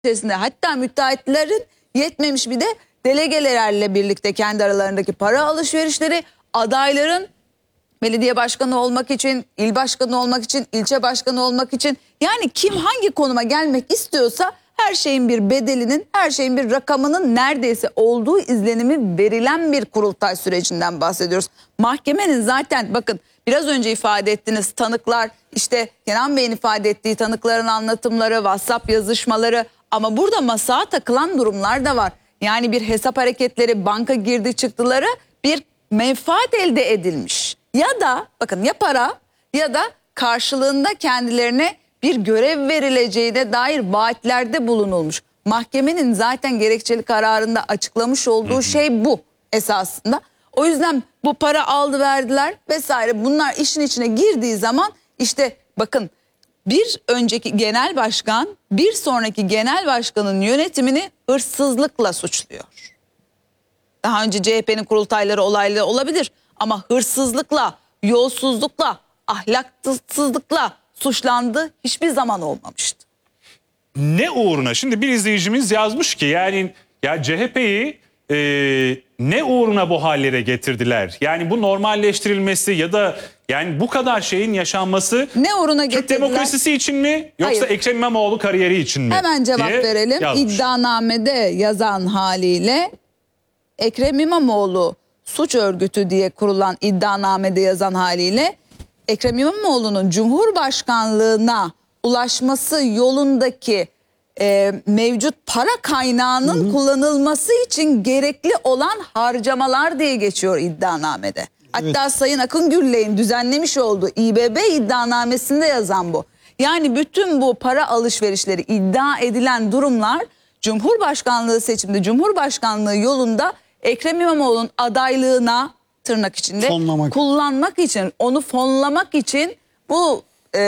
içerisinde, hatta müteahhitlerin yetmemiş bir de delegelerle birlikte kendi aralarındaki para alışverişleri, adayların belediye başkanı olmak için, il başkanı olmak için, ilçe başkanı olmak için, yani kim hangi konuma gelmek istiyorsa her şeyin bir bedelinin, her şeyin bir rakamının neredeyse olduğu izlenimi verilen bir kurultay sürecinden bahsediyoruz. Mahkemenin zaten bakın biraz önce ifade ettiğiniz tanıklar, işte Kenan Bey'in ifade ettiği tanıkların anlatımları, WhatsApp yazışmaları, ama burada masaya takılan durumlar da var. Yani bir hesap hareketleri, banka girdi çıktıları, bir menfaat elde edilmiş. Ya da bakın, ya para ya da karşılığında kendilerine bir görev verileceğine dair vaatlerde bulunulmuş. Mahkemenin zaten gerekçeli kararında açıklamış olduğu şey bu esasında. O yüzden bu para aldı verdiler vesaire, bunlar işin içine girdiği zaman işte bakın, bir önceki genel başkan bir sonraki genel başkanın yönetimini hırsızlıkla suçluyor. Daha önce CHP'nin kurultayları olaylı olabilir ama hırsızlıkla, yolsuzlukla, ahlaksızlıkla suçlandı hiçbir zaman olmamıştı. Ne uğruna? Şimdi bir izleyicimiz yazmış ki yani ya CHP'yi ne uğruna bu hallere getirdiler? Yani bu normalleştirilmesi ya da yani bu kadar şeyin yaşanması ne uğruna Türk getirdiler? demokrasisi için mi yoksa Hayır. Ekrem İmamoğlu kariyeri için mi? Hemen cevap verelim. Yazmış. İddianamede yazan haliyle Ekrem İmamoğlu suç örgütü diye kurulan iddianamede yazan haliyle Ekrem İmamoğlu'nun Cumhurbaşkanlığına ulaşması yolundaki mevcut para kaynağının kullanılması için gerekli olan harcamalar diye geçiyor iddianamede. Hatta Sayın Akın Gürley'in düzenlemiş olduğu İBB iddianamesinde yazan bu. Yani bütün bu para alışverişleri, iddia edilen durumlar Cumhurbaşkanlığı seçiminde, Cumhurbaşkanlığı yolunda Ekrem İmamoğlu'nun adaylığına tırnak içinde kullanmak için, onu fonlamak için bu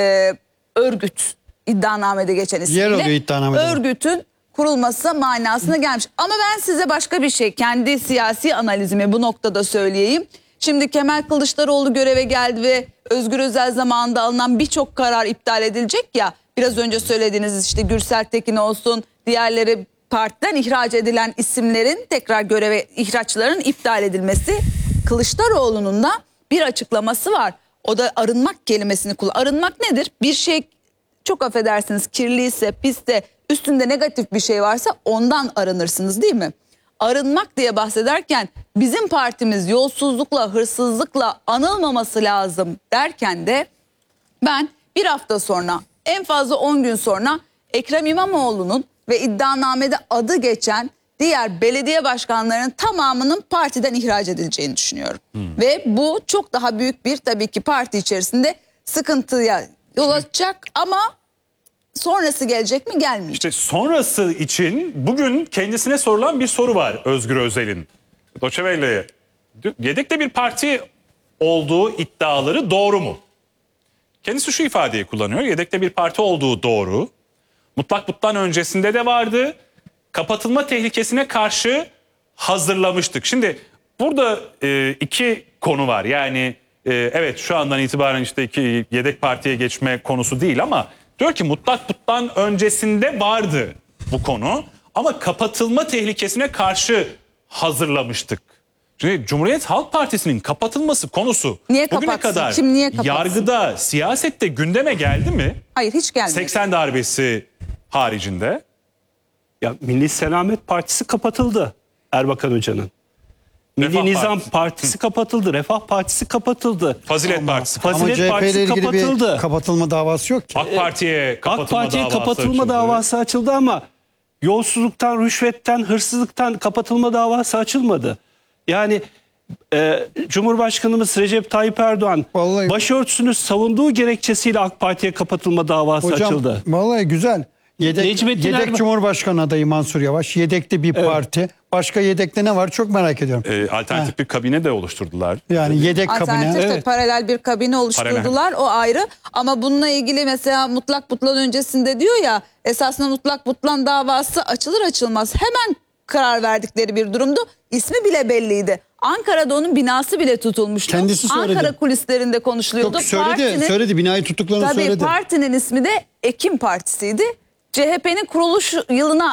örgüt, iddianamede geçen ismiyle örgütün kurulması manasına gelmiş. Ama ben size başka bir şey, kendi siyasi analizimi bu noktada söyleyeyim. Şimdi Kemal Kılıçdaroğlu göreve geldi ve Özgür Özel zamanında alınan birçok karar iptal edilecek ya. Biraz önce söylediğiniz işte Gürsel Tekin olsun, diğerleri partiden ihraç edilen isimlerin tekrar göreve ihraçlarının iptal edilmesi. Kılıçdaroğlu'nun da bir açıklaması var. O da arınmak kelimesini kullanıyor. Arınmak nedir? Bir şey, çok affedersiniz, kirliyse, pisse, üstünde negatif bir şey varsa ondan arınırsınız, değil mi? Arınmak diye bahsederken bizim partimiz yolsuzlukla, hırsızlıkla anılmaması lazım derken de ben bir hafta sonra, en fazla 10 gün sonra Ekrem İmamoğlu'nun ve iddianamede adı geçen diğer belediye başkanlarının tamamının partiden ihraç edileceğini düşünüyorum. Ve bu çok daha büyük bir, tabii ki parti içerisinde sıkıntıya yol açacak, ama sonrası gelecek mi, gelmeyecek. İşte sonrası için bugün kendisine sorulan bir soru var Özgür Özel'in. Deutsche Welle'ye. Yedekte bir parti olduğu iddiaları doğru mu? Kendisi şu ifadeyi kullanıyor. Yedekte bir parti olduğu doğru. Mutlak buttan öncesinde de vardı. Kapatılma tehlikesine karşı hazırlamıştık. Şimdi burada iki konu var. Yani evet, şu andan itibaren işte iki yedek partiye geçme konusu değil ama diyor ki mutlak buttan öncesinde vardı bu konu ama kapatılma tehlikesine karşı hazırlamıştık. Şimdi Cumhuriyet Halk Partisi'nin kapatılması konusu bugüne kadar yargıda, siyasette gündeme geldi mi? Hayır, hiç gelmedi. 80 darbesi haricinde. Ya Milli Selamet Partisi kapatıldı Erbakan Hoca'nın. Milli Nizam Partisi kapatıldı, Refah Partisi kapatıldı. Fazilet Partisi. Fazilet Partisi kapatıldı. Kapatılma davası yok ki. AK Parti'ye kapatılma davası açıldı ama yolsuzluktan, rüşvetten, hırsızlıktan kapatılma davası açılmadı. Yani Cumhurbaşkanımız Recep Tayyip Erdoğan başörtüsünü savunduğu gerekçesiyle AK Parti'ye kapatılma davası açıldı. Vallahi güzel. Yedek Cumhurbaşkanı adayı Mansur Yavaş. Yedekte bir parti. Başka yedekte ne var çok merak ediyorum. Alternatif bir kabine de oluşturdular. Yani yedek kabine. Alternatif paralel bir kabine oluşturdular, o ayrı. Ama bununla ilgili mesela mutlak butlan öncesinde diyor ya, esasında mutlak butlan davası açılır açılmaz hemen karar verdikleri bir durumdu. İsmi bile belliydi. Ankara'da onun binası bile tutulmuştu. Kendisi söyledi. Ankara kulislerinde konuşuluyordu. Yok, söyledi binayı tuttuklarını söyledi. Tabii partinin ismi de Ekim Partisi'ydi. CHP'nin kuruluş yılına